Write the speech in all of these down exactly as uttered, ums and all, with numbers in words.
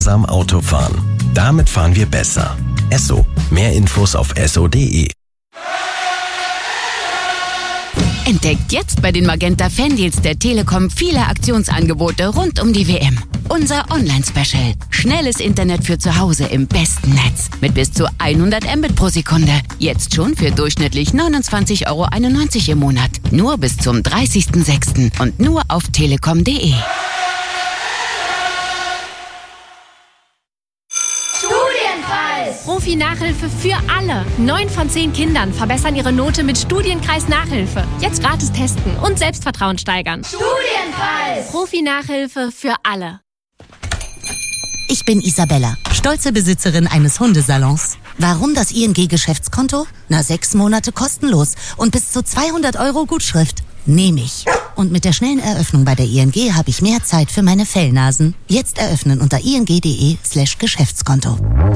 Am Autofahren. Damit fahren wir besser. Esso. Mehr Infos auf esso punkt de. Entdeckt jetzt bei den Magenta Fandeals der Telekom viele Aktionsangebote rund um die W M. Unser Online-Special. Schnelles Internet für zu Hause im besten Netz. Mit bis zu hundert Mbit pro Sekunde. Jetzt schon für durchschnittlich neunundzwanzig Euro einundneunzig im Monat. Nur bis zum dreißigsten sechsten und nur auf telekom punkt de. Profi-Nachhilfe für alle. Neun von zehn Kindern verbessern ihre Note mit Studienkreis-Nachhilfe. Jetzt gratis testen und Selbstvertrauen steigern. Studienkreis! Profi-Nachhilfe für alle. Ich bin Isabella, stolze Besitzerin eines Hundesalons. Warum das I N G-Geschäftskonto? Na, sechs Monate kostenlos und bis zu zweihundert Euro Gutschrift. Nehme ich. Und mit der schnellen Eröffnung bei der I N G habe ich mehr Zeit für meine Fellnasen. Jetzt eröffnen unter ing punkt de slash Geschäftskonto.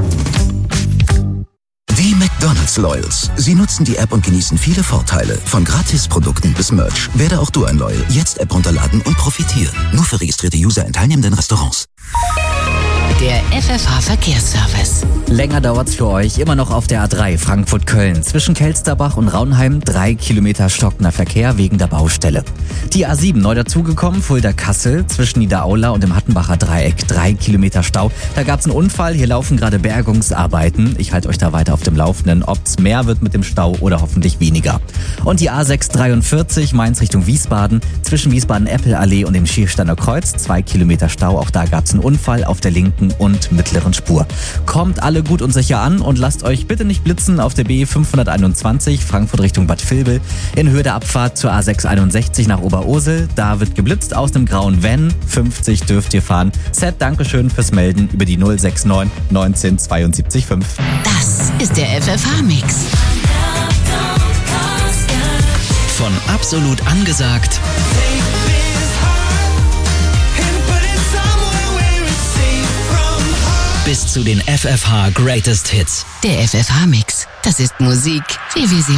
Die McDonald's Loyals. Sie nutzen die App und genießen viele Vorteile. Von Gratisprodukten bis Merch. Werde auch du ein Loyal. Jetzt App runterladen und profitieren. Nur für registrierte User in teilnehmenden Restaurants. Der F F H-Verkehrsservice. Länger dauert's für euch. Immer noch auf der A drei Frankfurt-Köln. Zwischen Kelsterbach und Raunheim drei Kilometer stockender Verkehr wegen der Baustelle. Die A sieben neu dazugekommen, Fulda-Kassel. Zwischen Niederaula und dem Hattenbacher Dreieck drei Kilometer Stau. Da gab's einen Unfall. Hier laufen gerade Bergungsarbeiten. Ich halte euch da weiter auf dem Laufenden, ob's mehr wird mit dem Stau oder hoffentlich weniger. Und die A sechs dreiundvierzig Mainz Richtung Wiesbaden. Zwischen Wiesbaden-Eppel-Allee und dem Schiersteiner Kreuz zwei Kilometer Stau. Auch da gab's einen Unfall auf der linken und mittleren Spur. Kommt alle gut und sicher an und lasst euch bitte nicht blitzen auf der B fünfhunderteinundzwanzig Frankfurt Richtung Bad Vilbel in Höhe der Abfahrt zur A sechs einundsechzig nach Oberursel. Da wird geblitzt aus dem grauen Van. fünfzig dürft ihr fahren. Set, Dankeschön fürs Melden über die null sechs neun neunzehn zweiundsiebzig fünf. Das ist der F F H-Mix. Von absolut angesagt bis zu den F F H Greatest Hits. Der F F H-Mix. Das ist Musik, wie wir sie